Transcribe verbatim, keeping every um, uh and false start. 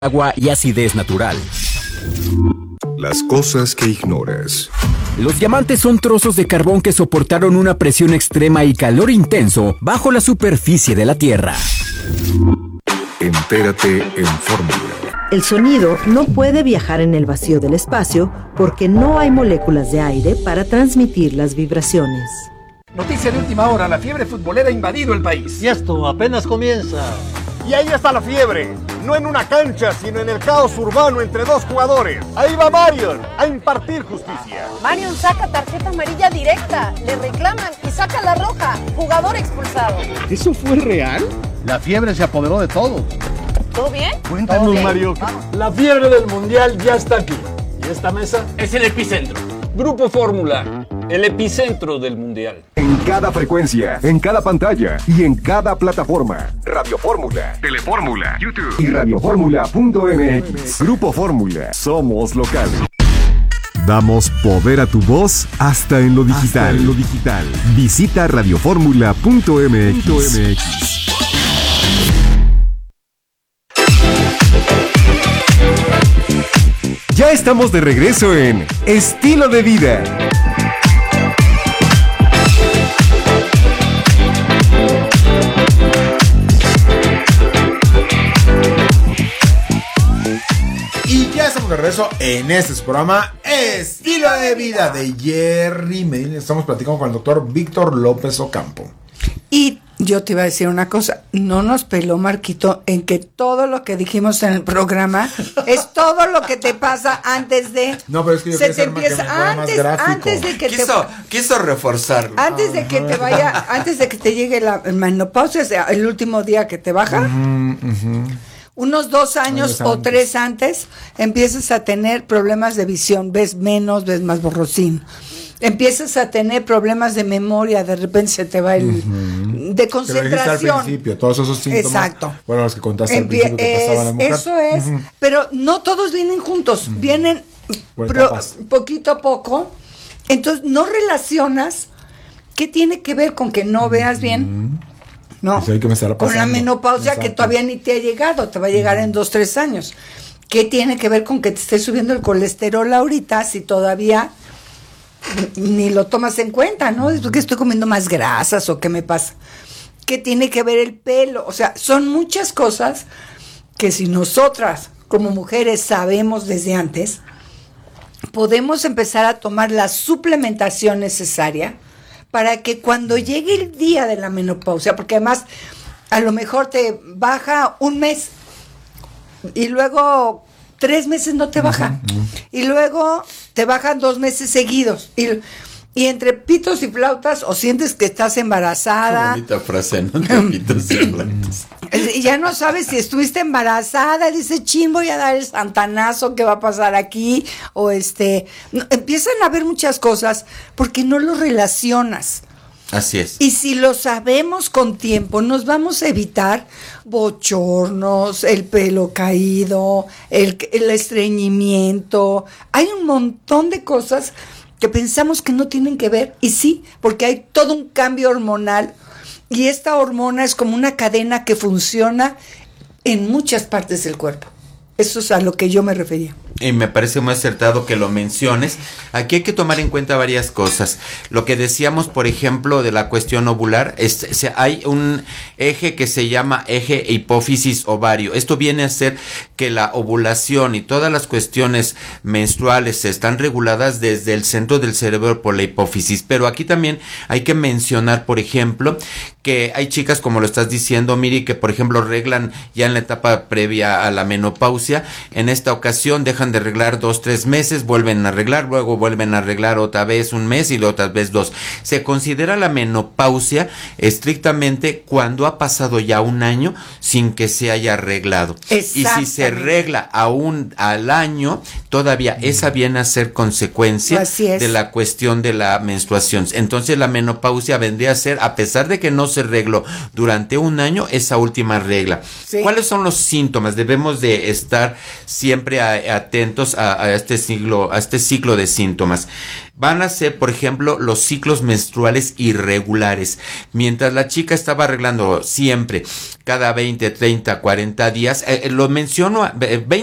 agua y acidez natural. Las cosas que ignoras. Los diamantes son trozos de carbón que soportaron una presión extrema y calor intenso bajo la superficie de la Tierra. Entérate en Fórmula. El sonido no puede viajar en el vacío del espacio porque no hay moléculas de aire para transmitir las vibraciones. Noticia de última hora, la fiebre futbolera ha invadido el país. Y esto apenas comienza. Y ahí está la fiebre, no en una cancha, sino en el caos urbano entre dos jugadores. Ahí va Marion a impartir justicia. Marion saca tarjeta amarilla directa, le reclaman y saca la roja, jugador expulsado. ¿Eso fue real? La fiebre se apoderó de todo. ¿Todo bien? Cuéntanos, ¿Todo bien? Mario. Vamos. La fiebre del mundial ya está aquí. Y esta mesa es el epicentro. Grupo Fórmula, el epicentro del mundial. En cada frecuencia, en cada pantalla y en cada plataforma. Radio Fórmula, Telefórmula, YouTube y radioformula punto m x. Grupo Fórmula, somos locales. Damos poder a tu voz hasta en lo digital. Hasta en lo digital. Visita radioformula punto m x. Ya estamos de regreso en Estilo de Vida. Y ya estamos de regreso en este programa Estilo de Vida de Jerry Medina. Estamos platicando con el doctor Víctor López Ocampo. Y yo te iba a decir una cosa, no nos peló Marquito en que todo lo que dijimos en el programa es todo lo que te pasa antes de... No, pero es que yo se quería te ser empieza más, antes, más gráfico. antes de que quiso, te quiso reforzarlo. antes de que te vaya, antes de que te llegue la menopausia, o sea, el último día que te baja. Uh-huh, uh-huh. Unos dos años, años o tres antes empiezas a tener problemas de visión, ves menos, ves más borrosín. Empiezas a tener problemas de memoria, de repente se te va el uh-huh. de concentración. Al principio, todos esos síntomas. Exacto. Bueno, los que contaste al Empie- principio que es, pasaban a la mujer. Eso es, uh-huh. Pero no todos vienen juntos, uh-huh. Vienen pro, poquito a poco. Entonces no relacionas qué tiene que ver con que no uh-huh. veas bien. No, pues que me con la menopausia que todavía ni te ha llegado, te va a llegar uh-huh. en dos, tres años. ¿Qué tiene que ver con que te esté subiendo el colesterol ahorita si todavía ni lo tomas en cuenta, ¿no? ¿Es porque estoy comiendo más grasas o qué me pasa? ¿Qué tiene que ver el pelo? O sea, son muchas cosas que si nosotras como mujeres sabemos desde antes, podemos empezar a tomar la suplementación necesaria para que cuando llegue el día de la menopausia, porque además a lo mejor te baja un mes y luego tres meses no te baja, uh-huh. Y luego te bajan dos meses seguidos y, y entre pitos y flautas o sientes que estás embarazada. Qué bonita frase, ¿no? Entre pitos y flautas. Y ya no sabes si estuviste embarazada, dice, chin, voy a dar el santanazo, ¿qué va a pasar aquí? O este, no, empiezan a ver muchas cosas porque no lo relacionas. Así es. Y si lo sabemos con tiempo, nos vamos a evitar bochornos, el pelo caído, el, el estreñimiento. Hay un montón de cosas que pensamos que no tienen que ver, y sí, porque hay todo un cambio hormonal. Y esta hormona es como una cadena que funciona en muchas partes del cuerpo. Eso es a lo que yo me refería. Y me parece muy acertado que lo menciones. Aquí hay que tomar en cuenta varias cosas. Lo que decíamos, por ejemplo, de la cuestión ovular, es, es, hay un eje que se llama eje hipófisis ovario. Esto viene a ser que la ovulación y todas las cuestiones menstruales están reguladas desde el centro del cerebro por la hipófisis. Pero aquí también hay que mencionar, por ejemplo, que hay chicas, como lo estás diciendo, Miri, que por ejemplo reglan ya en la etapa previa a la menopausia. En esta ocasión dejan de arreglar dos, tres meses, vuelven a arreglar, luego vuelven a arreglar otra vez un mes y otra vez dos. Se considera la menopausia estrictamente cuando ha pasado ya un año sin que se haya arreglado. Y si se arregla aún al año, todavía mm. esa viene a ser consecuencia de la cuestión de la menstruación. Entonces la menopausia vendría a ser, a pesar de que no se arregló durante un año, esa última regla. Sí. ¿Cuáles son los síntomas? Debemos de estar estar siempre a, atentos a, a este ciclo, a este ciclo de síntomas. Van a ser, por ejemplo, los ciclos menstruales irregulares. Mientras la chica estaba arreglando siempre cada veinte, treinta, cuarenta días, eh, lo menciono, veinte